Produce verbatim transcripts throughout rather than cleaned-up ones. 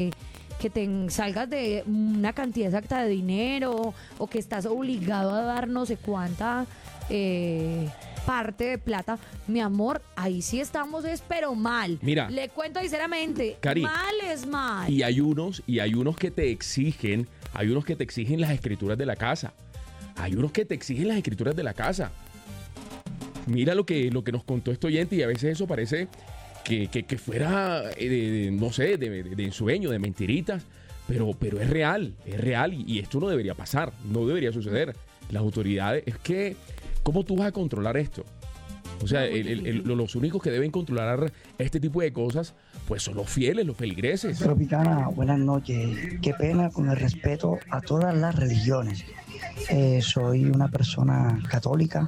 que te salgas de una cantidad exacta de dinero o que estás obligado a dar no sé cuánta eh, parte de plata, mi amor, ahí sí estamos es pero mal. Mira, le cuento sinceramente, Cari, mal es mal. Y hay unos, y hay unos que te exigen, hay unos que te exigen las escrituras de la casa. Hay unos que te exigen las escrituras de la casa. Mira lo que, lo que nos contó este oyente y a veces eso parece que, que, que fuera, eh, de, de, no sé, de, de, de ensueño, de mentiritas, pero, pero es real, es real y, y esto no debería pasar, no debería suceder. Las autoridades, es que, ¿cómo tú vas a controlar esto? O sea, el, el, el, los únicos que deben controlar este tipo de cosas, pues son los fieles, los feligreses. Tropicana, buenas noches. Qué pena con el respeto a todas las religiones. Eh, soy una persona católica,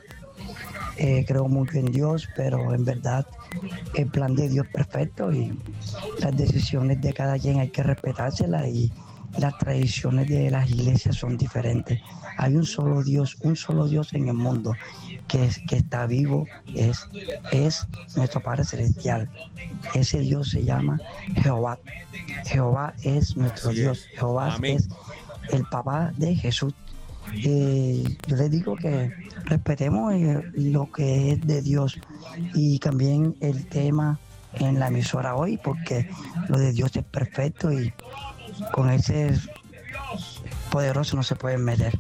eh, creo mucho en Dios, pero en verdad el plan de Dios es perfecto y las decisiones de cada quien hay que respetárselas y las tradiciones de las iglesias son diferentes. Hay un solo Dios, un solo Dios en el mundo que, es, que está vivo, es, es nuestro Padre Celestial. Ese Dios se llama Jehová. Jehová es nuestro Así Dios. es. Jehová Amén. es el papá de Jesús. Eh, yo les digo que respetemos eh, lo que es de Dios y también el tema en la emisora hoy, porque lo de Dios es perfecto y con ese poderoso no se pueden meter.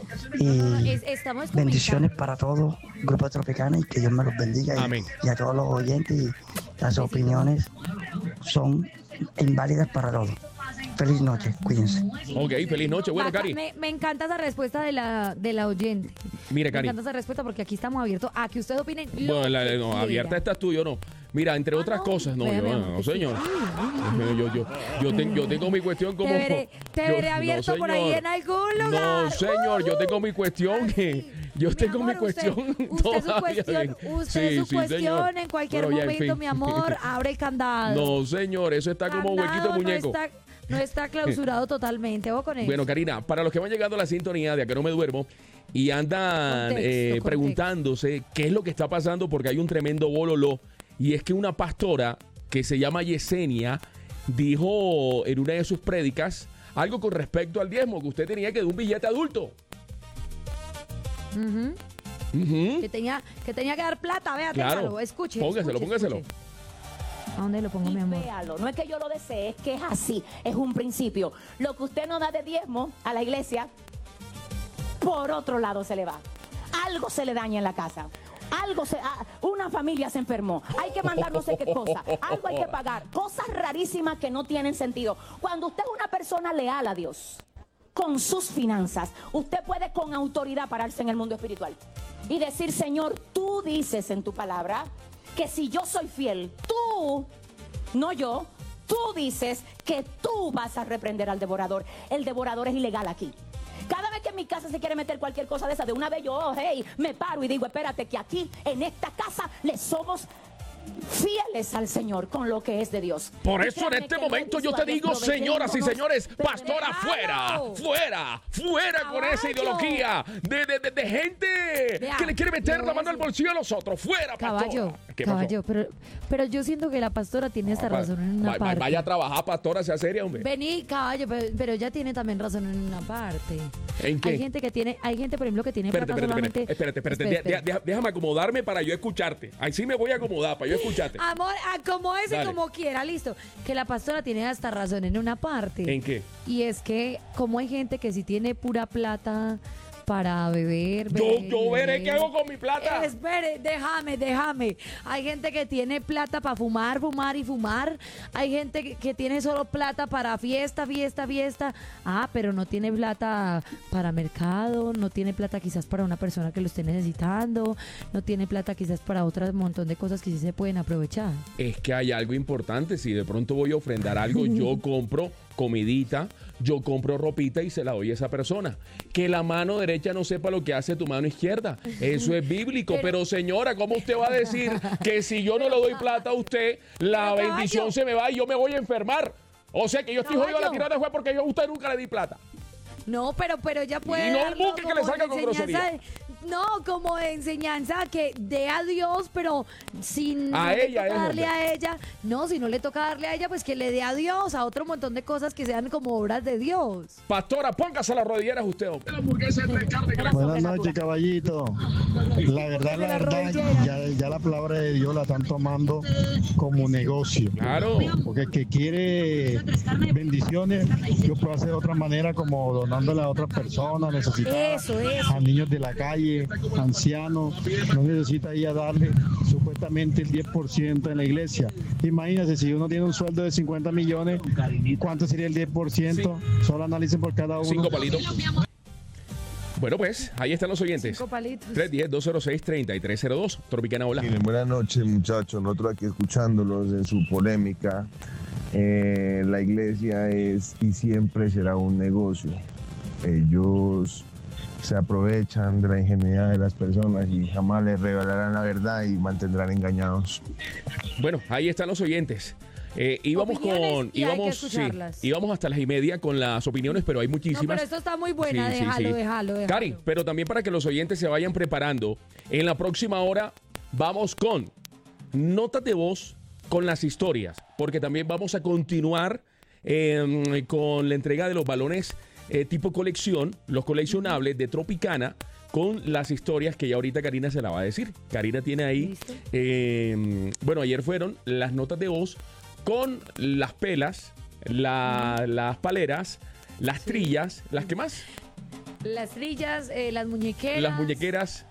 Y Es- estamos bendiciones para todos, Grupo Tropicana, y que Dios me los bendiga. Amén. Y, y a todos los oyentes, y las opiniones son inválidas para todos. Feliz noche, cuídense. Ok, feliz noche. Bueno, Baca- Cari, Me, me encanta esa respuesta de la, de la oyente. mire, Me Cari. encanta esa respuesta porque aquí estamos abiertos a que ustedes opinen lo Bueno, la, que no, quieran. abierta estás tú, yo no. Mira, entre Ah, otras no. cosas, no, Vea, yo mi no, amor, no, que sí. señor. Ay, Yo, yo, yo, yo, ten- yo tengo mi cuestión como... Te veré, te yo- veré abierto no, por ahí señor. en algún lugar. No, señor, yo tengo mi Uh, cuestión. sí. Yo Mi tengo mi amor, usted- cuestión. Usted, su todavía cuestión, bien. usted Sí, su sí, cuestión señor. en cualquier Bueno, ya, en momento, fin. mi amor, abre el candado. No, señor, eso está como Candado huequito muñeco. No está, no está clausurado totalmente. ¿Vos con eso? Bueno, Karina, para los que van llegando a la sintonía de A Que No Me Duermo y andan Contexto, eh, contexto. preguntándose qué es lo que está pasando porque hay un tremendo bololó y es que una pastora que se llama Yesenia dijo en una de sus prédicas algo con respecto al diezmo, que usted tenía que dar un billete adulto. Ujú. Ujú. que, tenía, que tenía que dar plata, vea, Claro. téngalo, escuche. Póngaselo, escuche, póngaselo. escuche. ¿A dónde lo pongo, Y mi amor? véalo, no es que yo lo desee, es que es así, es un principio. Lo que usted no da de diezmo a la iglesia, por otro lado se le va. Algo se le daña en la casa. Algo se, ah, una familia se enfermó, hay que mandar no sé qué cosa, algo hay que pagar, cosas rarísimas que no tienen sentido. Cuando usted es una persona leal a Dios, con sus finanzas, usted puede con autoridad pararse en el mundo espiritual y decir, Señor, tú dices en tu palabra que si yo soy fiel, tú, no yo, tú dices que tú vas a reprender al devorador. El devorador es ilegal aquí. Cada vez que en mi casa se quiere meter cualquier cosa de esa, de una vez yo, oh, hey, me paro y digo, espérate, que aquí, en esta casa, le somos fieles al Señor con lo que es de Dios. Por Y eso en créame este que momento yo te visuales digo, señoras y proveyéndonos señores, de pastora, regalo. fuera, fuera, fuera con esa Caballo. ideología de, de, de, de gente Vea, que le quiere meter le voy la a mano al decir. bolsillo a los otros. Fuera, pastora. Caballo, ¿Qué pasó? caballo, pero, pero yo siento que la pastora tiene esta Va- razón en una va- parte. Vaya a trabajar, pastora, sea seria, hombre. Vení, caballo, pero, pero ella tiene también razón en una parte. ¿En qué? Hay gente que tiene, hay gente, por ejemplo, que tiene Espérate, plata espérate, solamente. espérate, espérate, Espera, espérate. espera. Deja- deja- déjame acomodarme para yo escucharte. Ahí sí me voy a acomodar para yo escucharte. Amor, acomódese Dale. como quiera, listo. Que la pastora tiene hasta razón en una parte. ¿En qué? Y es que, como hay gente que si tiene pura plata para beber, Yo, beber, yo veré beber. qué hago con mi plata. Eh, espere, déjame, déjame. Hay gente que tiene plata para fumar, fumar y fumar. Hay gente que, que tiene solo plata para fiesta, fiesta, fiesta. Ah, pero no tiene plata para mercado, no tiene plata quizás para una persona que lo esté necesitando, no tiene plata quizás para otro montón de cosas que sí se pueden aprovechar. Es que hay algo importante. Si de pronto voy a ofrendar algo, yo compro comidita, yo compro ropita y se la doy a esa persona. Que la mano derecha no sepa lo que hace tu mano izquierda. Eso es bíblico. Pero, Pero- señora, ¿cómo usted va a decir que si yo no le doy plata a usted, la Pero, bendición caballo. se me va y yo me voy a enfermar? O sea que yo estoy jodido a la Caballo. tirada de juez porque yo a usted nunca le di plata. No, pero, pero ella puede. Y no darlo busque que le como salga con enseñanza grosería. de- No, como de enseñanza que dé a Dios, pero sin A no le ella, toca es, darle hombre. a ella. No, si no le toca darle a ella, pues que le dé a Dios, a otro montón de cosas que sean como obras de Dios. Pastora, póngase las rodilleras usted, hombre. Buenas noches, caballito. La verdad, la La verdad, rodillera. ya, ya la palabra de Dios la están tomando como negocio. Claro. Porque el que quiere bendiciones, yo puedo hacer de otra manera, como donándole a otras personas necesitadas, Eso, eso. a niños de la calle, ancianos. No necesita ir a darle supuestamente el diez por ciento en la iglesia. Imagínense, si uno tiene un sueldo de cincuenta millones, ¿cuánto sería el diez por ciento? Solo analicen por cada uno. Cinco palitos. Bueno, pues, ahí están los oyentes. Cinco palitos. tres uno cero, dos cero seis, tres tres cero dos. Tropicana, hola. Miren, buenas noches, muchachos. Nosotros aquí escuchándolos en su polémica. Eh, la iglesia es y siempre será un negocio. Ellos se aprovechan de la ingenuidad de las personas y jamás les revelarán la verdad y mantendrán engañados. Bueno, ahí están los oyentes. Eh, íbamos Opiniones con. y hay que Íbamos, sí, escucharlas. íbamos hasta las y media con las opiniones, pero hay No, muchísimas. pero esto está muy buena, Sí, sí, déjalo, sí. déjalo, déjalo. Cari, pero también para que los oyentes se vayan preparando, en la próxima hora vamos con notas de voz con las historias, porque también vamos a continuar eh, con la entrega de los balones eh, tipo colección, los coleccionables de Tropicana, con las historias que ya ahorita Karina se la va a decir. Karina tiene ahí, Listo. eh, bueno, ayer fueron las notas de voz con las pelas, la- las paleras, las trillas, ¿las que más? Las trillas, eh, las muñequeras. Las muñequeras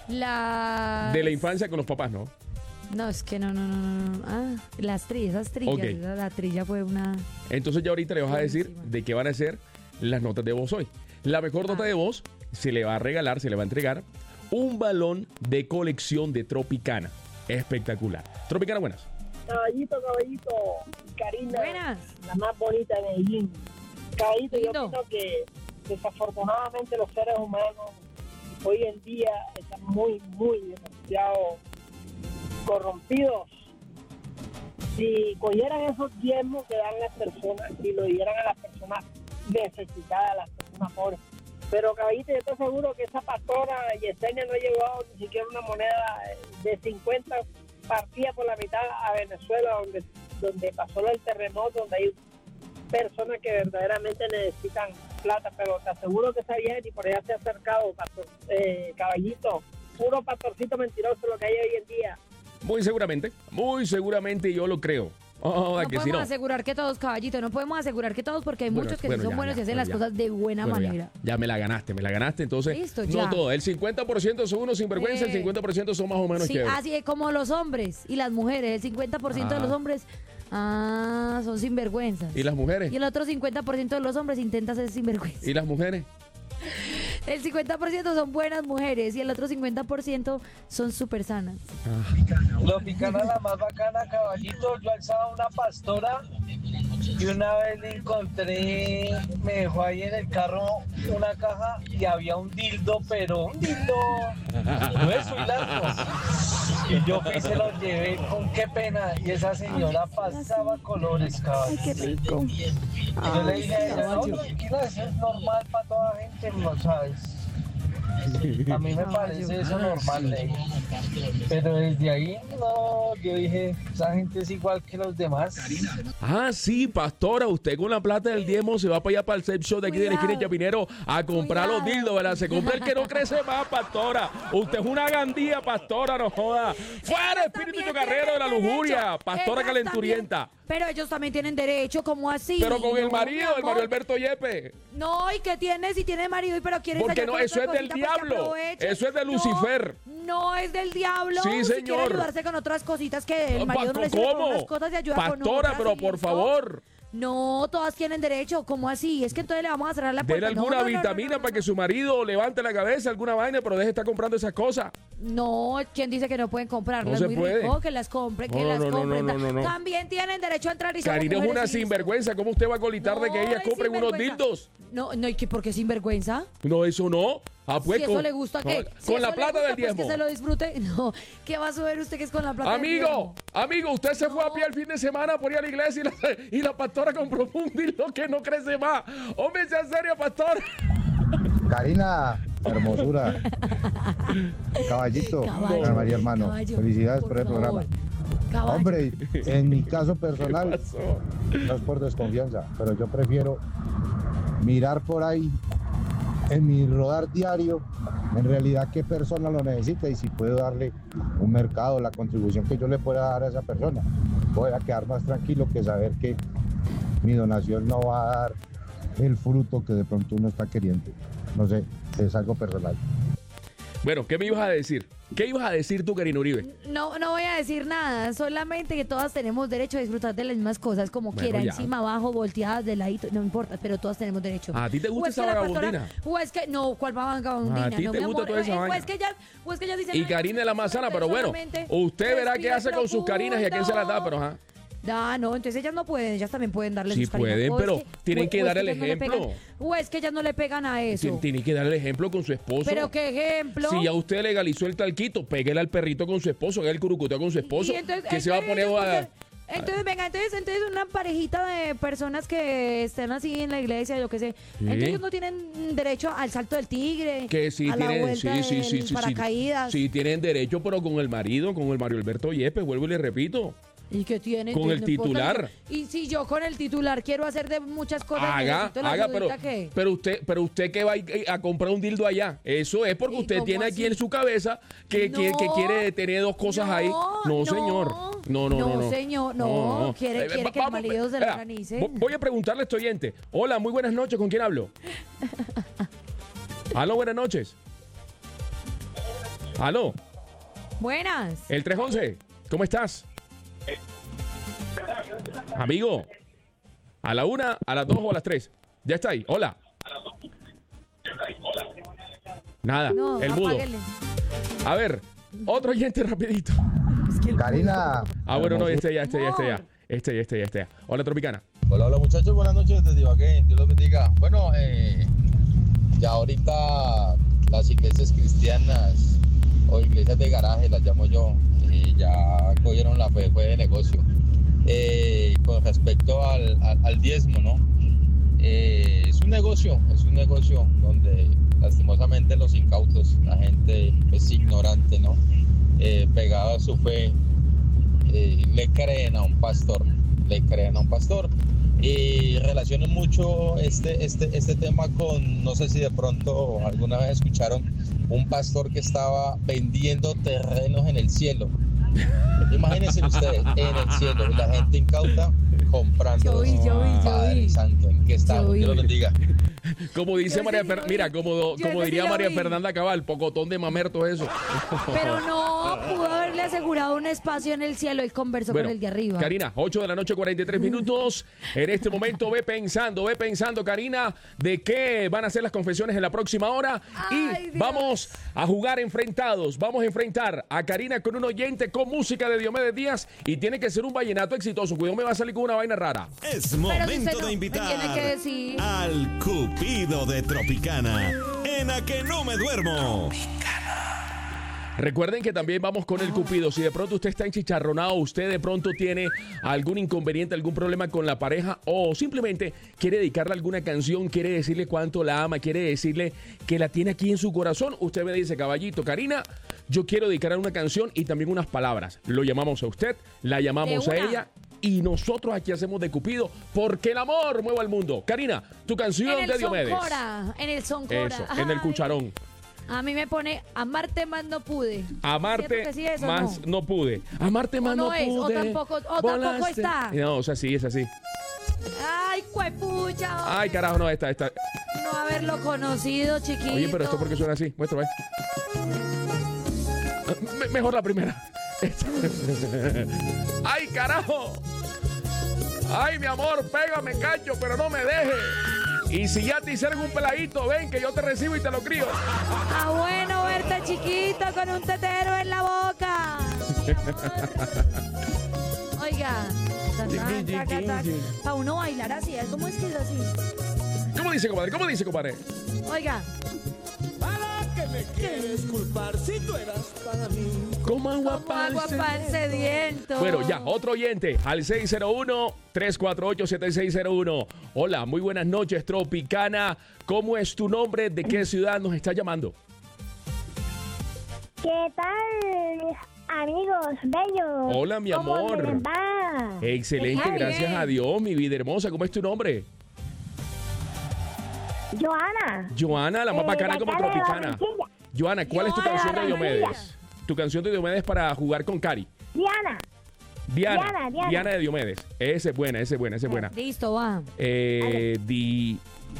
Las... de la infancia con los papás, ¿no? No, es que no, no, no, no. no. Ah, las trillas, esas trillas. Ok. esa- La trilla fue una... Entonces ya ahorita le vas a decir Buenísima. de qué van a ser las notas de voz hoy. La mejor nota de voz se le va a regalar, se le va a entregar un balón de colección de Tropicana. Espectacular. Tropicana, buenas. Caballito, caballito, Karina, Buenas. la más bonita de Medellín. Caballito, Lindo. yo opino que desafortunadamente los seres humanos hoy en día están muy, muy demasiado corrompidos. Si cogieran esos diezmos que dan las personas y lo dieran a las personas necesitadas, a las personas pobres. Pero, caballito, yo estoy seguro que esa pastora Yesenia no ha llevado ni siquiera una moneda de cincuenta partida por la mitad a Venezuela, donde donde pasó el terremoto, donde hay personas que verdaderamente necesitan plata, pero te aseguro que esa vieja ni por allá se ha acercado, pastor, eh, caballito, puro pastorcito mentiroso lo que hay hoy en día. Muy seguramente, muy seguramente yo lo creo. Oh, No que si podemos no. asegurar que todos, caballito, no podemos asegurar que todos porque hay Bueno, muchos que bueno, sí son ya, buenos ya, y hacen bueno, las ya. cosas de buena Bueno, ya, manera. ya me la ganaste, me la ganaste. Entonces, Listo, no ya. todo. El cincuenta por ciento son unos sinvergüenza, el Eh. cincuenta por ciento son más o menos Sí, chéveres. así es como los hombres y las mujeres. El cincuenta por ciento Ah. de los hombres ah, son sinvergüenzas. ¿Y las mujeres? Y el otro cincuenta por ciento de los hombres intenta ser sinvergüenza. ¿Y las mujeres? El cincuenta por ciento son buenas mujeres y el otro cincuenta por ciento son súper sanas. Tropicana la más bacana, caballito. Yo alzaba una pastora y una vez le encontré, me dejó ahí en el carro una caja y había un dildo, pero un dildo grueso y largo. Y yo fui y se lo llevé con qué pena. Y esa señora pasaba colores, caballito. Qué rico. Y yo le dije a ella, no, tranquila, eso es normal para toda gente, no sabes. A mí me parece eso normal, Ley. Pero desde ahí, no, yo dije, esa gente es igual que los demás. Ah, sí, pastora, usted con la plata del diezmo se va para allá para el sex shop de aquí de la esquina de Cuidado. Chapinero a comprar los Cuidado. dildos, ¿verdad? Se compra el que no crece más, pastora. Usted es una gandía, pastora, no joda. ¡Fuera, Ellos espíritu también chocarrero de la tienen lujuria! derecho. Pastora Ellas calenturienta. también- pero ellos también tienen derecho, ¿cómo así? Pero con el No, marido, mi el amor. Mario Alberto Yepe. No, ¿y qué tiene si tiene marido y pero quiere Porque sacar no, con eso otra es del cosita, pues que diablo. aproveche. Eso es de No, Lucifer. No, es del diablo. Sí, Si quiere señor. ayudarse con otras cositas que el Pa- marido no le sirve con ¿Cómo? unas cosas y ayuda con Pastora, otras, pero ¿y por listo? favor. No, todas tienen derecho. ¿Cómo así? Es que entonces le vamos a cerrar la puerta. Dele No, alguna no, no, no, vitamina no, no, para que su marido levante la cabeza, alguna vaina, pero deje de estar comprando esas cosas. No, ¿quién dice que no pueden comprarlas? No se Muy puede. rico, que las compren, que No, las no, no, compren. no, no, no. También tienen derecho a entrar y somos Karina es mujeres una y listo. sinvergüenza. ¿Cómo usted va a colitar de que No, ellas es compren unos sinvergüenza. dildos? No, no, ¿y qué? ¿Por qué sinvergüenza? No, eso no. Ah, pues, si con, eso le gusta, ¿qué? con, Si con eso la le plata gusta, del diezmo. Pues que se lo disfrute. No, ¿qué va a saber usted que es con la plata del Amigo, diezmo? amigo, usted se fue a pie el fin de semana por ir a la iglesia y la, y la pastora compró un dildo que no crece más. Hombre, sea serio, pastor. Karina, hermosura. Caballito, Caballo, Ana María hermano. caballo, Felicidades por, por el programa. favor. Caballo. Hombre, en mi caso ¿Qué personal, pasó? no es por desconfianza, pero yo prefiero mirar por ahí en mi rodar diario, en realidad qué persona lo necesita y si puedo darle un mercado, la contribución que yo le pueda dar a esa persona. Voy a quedar más tranquilo que saber que mi donación no va a dar el fruto que de pronto uno está queriendo. No sé, es algo personal. Bueno, ¿qué me ibas a decir? ¿Qué ibas a decir tú, Karina Uribe? No, no voy a decir nada, solamente que todas tenemos derecho a disfrutar de las mismas cosas como Bueno, quiera, ya. encima, abajo, volteadas, de ladito, no importa, pero todas tenemos derecho. ¿A ti te gusta O es esa que la pastora- vagabundina? O es que, no, ¿cuál vagabundina? ¿A ti no, te mi gusta amor, toda esa eh, o vaina? es que ella, o es que ella dice, Y "Ay, Karina es la más sana, pero bueno, solamente usted verá qué respire hace con sus Carinas y a quién se las da, pero ajá. Ah, no, entonces ellas no pueden, ellas también pueden darle Sí sus cariños. pueden, O es pero que- tienen o- que o es dar el ellas no le ejemplo. pegan- o es que ellas no le pegan a eso. Tiene que dar el ejemplo con su esposo. Pero qué ejemplo. Si ya usted legalizó el talquito, péguele al perrito con su esposo, haga el curucuteo con su esposo. Y entonces- que se va a poner entonces, a... Entonces, venga, entonces, entonces una parejita de personas que estén así en la iglesia, yo qué sé, Sí. entonces no tienen derecho al salto del tigre, Que sí a la tienen, vuelta sí, sí, del sí, sí, sí, paracaídas. sí tienen derecho, pero con el marido, con el Mario Alberto Yepes, vuelvo y le repito. ¿Y qué tienen? Con el titular. Y si yo con el titular quiero hacer de muchas cosas, Haga, necesito la haga, pero, ayudita, ¿qué? pero usted, pero usted que va a, a comprar un dildo allá, eso es porque ¿Y usted cómo tiene así? aquí en su cabeza que, que, que No, quiere tener dos cosas no, ahí. No, no, señor. No, no, no, no. no, señor, no, quiere- quiere va- que el vamos, marido se lo vea, organice. vo- Voy a preguntarle a este oyente. Hola, muy buenas noches, ¿con quién hablo? Aló, buenas noches. Aló, Buenas. el tres once, ¿cómo estás? Amigo, a la una, a las dos o a las tres. Ya está ahí. Hola. Nada, No, el mudo. apáguele. A ver, otro oyente rapidito. Es que el Karina. Ah, bueno, no, este ya, este ya, este ya. Amor. Este ya, este ya, este ya. Hola, Tropicana. Hola, hola muchachos, buenas noches desde Ibagué, Dios los bendiga. Bueno, eh, ya ahorita las iglesias cristianas o iglesias de garaje, las llamo yo, eh, ya cogieron la fe, fue de negocio. Eh, con respecto al, al, al diezmo, ¿no? Eh, es un negocio, es un negocio donde lastimosamente los incautos, la gente es ignorante, ¿no? Eh, pegada a su fe, eh, le creen a un pastor, le creen a un pastor. Y relaciono mucho este, este, este tema con, no sé si de pronto alguna vez escucharon, un pastor que estaba vendiendo terrenos en el cielo. Imagínense ustedes, en el cielo, y la gente incauta comprando. Yo vi, yo vi, yo Padre vi. Santo, ¿en qué estamos? Yo vi. Dios los bendiga. Como dice Yo María ese sí Fer- lo mira, vi. como, Yo como ese diría sí lo María vi. Fernanda Cabal, pocotón de mamerto eso. Pero no, pudo haberle asegurado un espacio en el cielo. Él conversó Bueno, con el de arriba. Karina, ocho de la noche, cuarenta y tres minutos. En este momento ve pensando, ve pensando, Karina, de qué van a ser las confesiones en la próxima hora. Ay, y Dios. vamos a jugar enfrentados. Vamos a enfrentar a Karina con un oyente con música de Diomedes Díaz. Y tiene que ser un vallenato exitoso. Cuidado, me va a salir con una vaina rara. Es si momento usted no de me invitar tiene que decir. al Cupido de Tropicana en A Que No Me Duermo. Recuerden que también vamos con el Cupido. Si de pronto usted está enchicharronado, usted de pronto tiene algún inconveniente, algún problema con la pareja o simplemente quiere dedicarle alguna canción, quiere decirle cuánto la ama, quiere decirle que la tiene aquí en su corazón, usted me dice, caballito, Karina, yo quiero dedicar una canción y también unas palabras. Lo llamamos a usted, la llamamos De a una. ella y nosotros aquí hacemos de Cupido porque el amor mueve al mundo. Karina, tu canción En de el Diomedes. Soncora, en el Soncora. Eso, en el Ay, cucharón. A mí me pone amarte más no pude. Amarte ¿Cierto que sí es o más no? no pude. Amarte más no no, es, o pude. tampoco- o tampoco está. No, o sea, sí, es así. Ay, cuepucha. Ay, carajo, no, esta, esta. No haberlo conocido, chiquito. Oye, pero esto porque suena así. Muestra, ve. Me- mejor la primera. Esta. Ay, carajo. Ay, mi amor, pégame, cacho, pero no me dejes. Y si ya te hicieron un peladito, ven que yo te recibo y te lo crío. Ah, bueno verte chiquito con un tetero en la boca. Mi amor. Oiga. Para uno bailar así, ¿cómo es que es así? ¿Cómo dice, compadre? ¿Cómo dice, compadre? Oiga. me quieres culpar si tú eras para mí. Como agua Como agua para el sediento. Bueno, ya, otro oyente al seis cero uno, tres cuatro ocho, siete seis cero uno. Hola, muy buenas noches, Tropicana. ¿Cómo es tu nombre? ¿De qué ciudad nos está llamando? ¿Qué tal, amigos bellos? Hola, mi ¿Cómo amor. les va? Excelente, Muy gracias bien. a Dios, mi vida hermosa. ¿Cómo es tu nombre? Joana. Joana, la más Eh, bacana de como acá de Tropicana. Barranquilla. Joana, ¿cuál es tu Joana, canción de Barranquilla. Diomedes? Tu canción de Diomedes para jugar con Cari. Diana. Diana. Diana, Diana. de Diomedes. Esa es buena, esa es buena, esa es buena. Listo, va. Eh, di,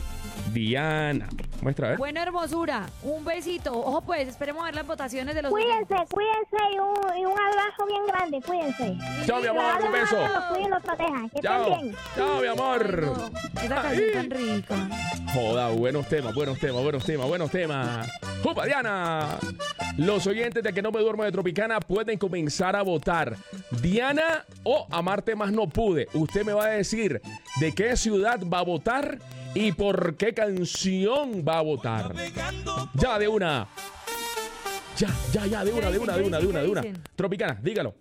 Diana. Muestra, a ver. Buena hermosura. Un besito. Ojo, pues, esperemos a ver las votaciones de los Cuídense, cuídense y un, y un abrazo bien grande, cuídense. Chao, mi amor, un beso. Que los cuiden y los protejan. Que Chao. estén bien. Chao, mi amor. Esa canción tan rica. Joda, buenos temas, buenos temas, buenos temas, buenos temas. ¡Jupa, Diana! Los oyentes de Que No Me Duermo de Tropicana pueden comenzar a votar. Diana o Amarte Más No Pude. Usted me va a decir de qué ciudad va a votar y por qué canción va a votar. Ya, de una. Ya, ya, ya, de una, de una, de una, de una, de una. Tropicana, dígalo.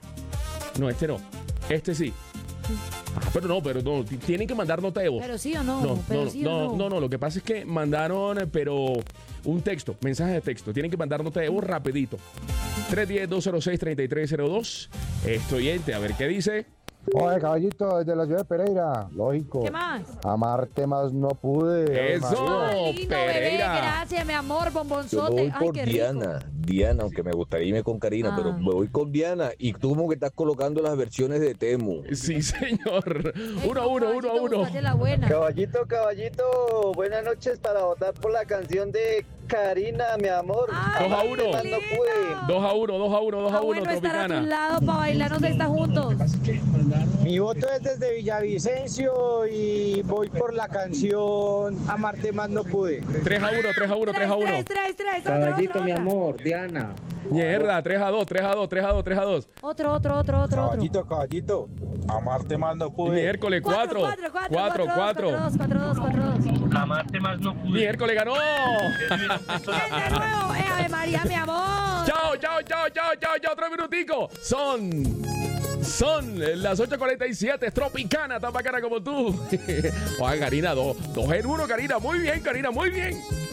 No, este no. Este sí. Ah, pero no, pero no, t- tienen que mandar nota de voz. Pero sí o no, No, pero no, sí o no, no. no, no, lo que pasa es que mandaron, eh, pero un texto, mensaje de texto. Tienen que mandar nota de voz rapidito. tres uno cero, dos cero seis, tres tres cero dos. Este oyente, a ver qué dice. Oye, caballito, desde la ciudad de Pereira, lógico. ¿Qué más? Amarte más no pude. Eso, Ay, lindo, bebé, gracias, mi amor, Yo me bombonzote. voy Ay, por qué rico. Diana, Diana, aunque me gustaría irme con Karina, Ah. pero me voy con Diana. Y tú como que estás colocando las versiones de Temu. Sí, señor. Uno a uno, uno a uno. La buena. Caballito, caballito, buenas noches para votar por la canción de Karina, mi amor. Dos a uno. Amarte más no pude. Dos a uno, dos a uno, dos a Ah, uno, bueno, estar a tu Tropicana. lado para bailarnos esta juntos. Mi voto es desde Villavicencio y voy por la canción Amarte más no pude. tres a uno, tres a uno, tres a uno. Tres, tres, tres. Caballito, mi amor, Diana. Mierda, tres a dos, tres a dos, tres a dos, tres a dos. Otro, otro, otro, otro, otro. Caballito, caballito, amarte más no pude. Miércoles, cuatro. Cuatro, cuatro, Cuatro, cuatro. Cuatro, dos, cuatro, dos, cuatro, dos. Amarte más no pude. Miércoles ganó. De nuevo, eh, Ave María, mi amor. Chao, chao, chao, chao, chao, chao. Otro minutico. Son. Son las ocho cuarenta y siete. Tropicana, tan bacana como tú. Oye, Karina, dos, dos en uno, Karina. Muy bien, Karina, muy bien.